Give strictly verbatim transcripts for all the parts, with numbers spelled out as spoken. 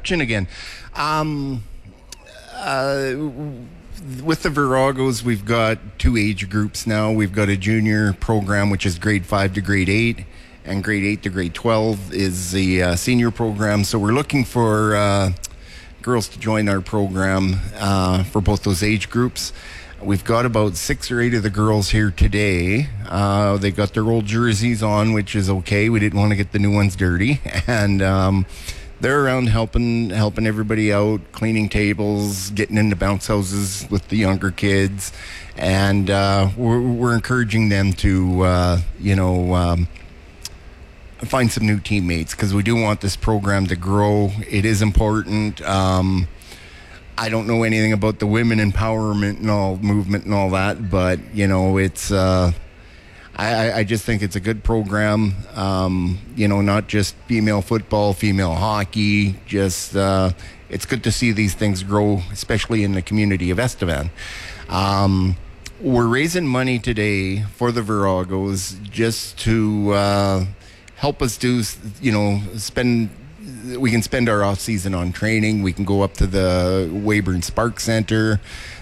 introduction again. Um, uh, with the Viragos, we've got two age groups now. We've got a junior program, which is grade five to grade eight, and grade eight to grade twelve is the uh, senior program. So we're looking for uh, girls to join our program uh, for both those age groups. We've got about six or eight of the girls here today. Uh, they got their old jerseys on, which is okay. We didn't want to get the new ones dirty. And um, they're around helping helping everybody out, cleaning tables, getting into bounce houses with the younger kids. And uh, we're, we're encouraging them to, uh, you know, um, find some new teammates, because we do want this program to grow. It is important. Um I don't know anything about the women empowerment and all movement and all that, but you know, it's uh, I, I just think it's a good program. Um, you know, not just female football, female hockey. Just uh, it's good to see these things grow, especially in the community of Estevan. Um, we're raising money today for the Viragos just to uh, help us do, you know, spend. We can spend our off season on training. We can go up to the Weyburn Spark Center.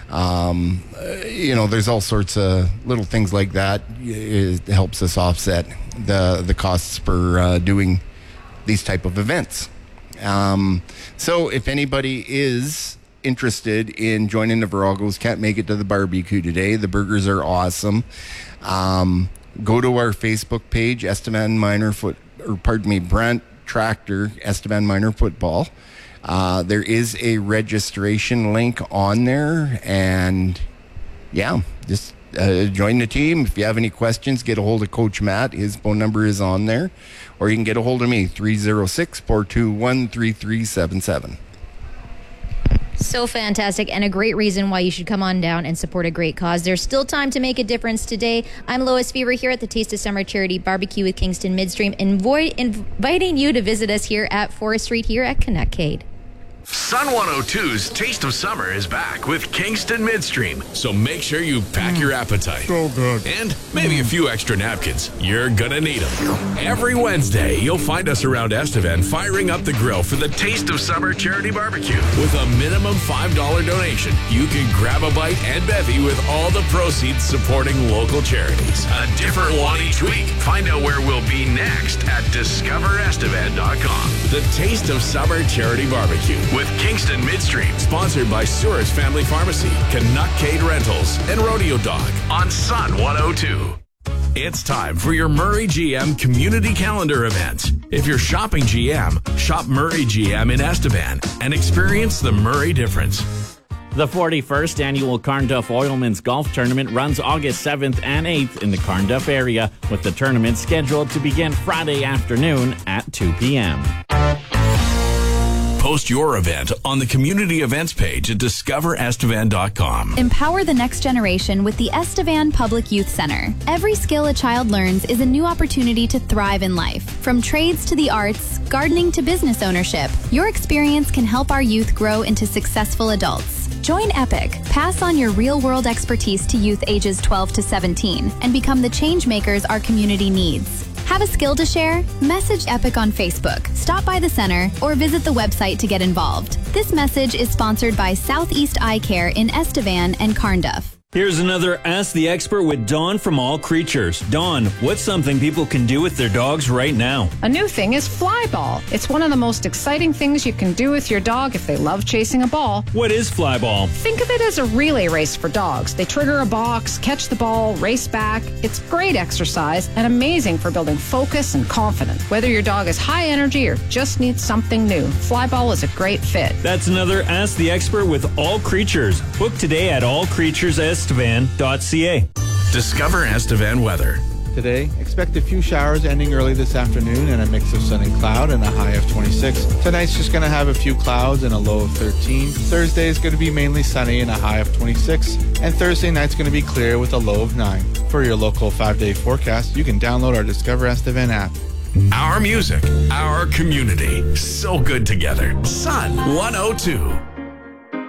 Um, uh, you know, there's all sorts of little things like that. It helps us offset the the costs for uh, doing these type of events. Um, so if anybody is interested in joining the Viragos, can't make it to the barbecue today, the burgers are awesome. Um, go to our Facebook page, Estevan Minor Foot, or pardon me, Brent Tractor Estevan Minor Football. Uh, there is a registration link on there, and yeah, just uh, join the team. If you have any questions, get a hold of Coach Matt. His phone number is on there, or you can get a hold of me, three oh six, four two one, three three seven seven. So fantastic, and a great reason why you should come on down and support a great cause. There's still time to make a difference today. I'm Lois Fever here at the Taste of Summer Charity Barbecue with Kingston Midstream, invo- inviting you to visit us here at Forest Street here at Connectcade. Sun one oh two's Taste of Summer is back with Kingston Midstream, so make sure you pack your appetite. So good. And maybe a few extra napkins. You're gonna need them. Every Wednesday, you'll find us around Estevan firing up the grill for the Taste of Summer Charity Barbecue. With a minimum five dollars donation, you can grab a bite and bevy with all the proceeds supporting local charities. A different one each week. Find out where we'll be next at discover estevan dot com. The Taste of Summer Charity Barbecue with Kingston Midstream, sponsored by Sears Family Pharmacy, Connectcade Rentals, and Rodeo Dog on Sun one oh two. It's time for your Murray G M community calendar events. If you're shopping G M, shop Murray G M in Estevan and experience the Murray difference. The forty-first annual Carnduff Oilman's Golf Tournament runs August seventh and eighth in the Carnduff area, with the tournament scheduled to begin Friday afternoon at two p.m. Post your event on the community events page at discover estevan dot com. Empower the next generation with the Estevan Public Youth Center. Every skill a child learns is a new opportunity to thrive in life. From trades to the arts, gardening to business ownership, your experience can help our youth grow into successful adults. Join EPIC. Pass on your real-world expertise to youth ages twelve to seventeen and become the change makers our community needs. Have a skill to share? Message EPIC on Facebook, stop by the center, or visit the website to get involved. This message is sponsored by Southeast Eye Care in Estevan and Carnduff. Here's another Ask the Expert with Dawn from All Creatures. Dawn, what's something people can do with their dogs right now? A new thing is fly ball. It's one of the most exciting things you can do with your dog if they love chasing a ball. What is fly ball? Think of it as a relay race for dogs. They trigger a box, catch the ball, race back. It's great exercise and amazing for building focus and confidence. Whether your dog is high energy or just needs something new, fly ball is a great fit. That's another Ask the Expert with All Creatures. Book today at all creatures estevan dot c a. Discover Estevan weather. Today, expect a few showers ending early this afternoon and a mix of sun and cloud and a high of twenty-six. Tonight's just going to have a few clouds and a low of thirteen. Thursday is going to be mainly sunny and a high of twenty-six. And Thursday night's going to be clear with a low of nine. For your local five-day forecast, you can download our Discover Estevan app. Our music, our community. So good together. Sun one oh two.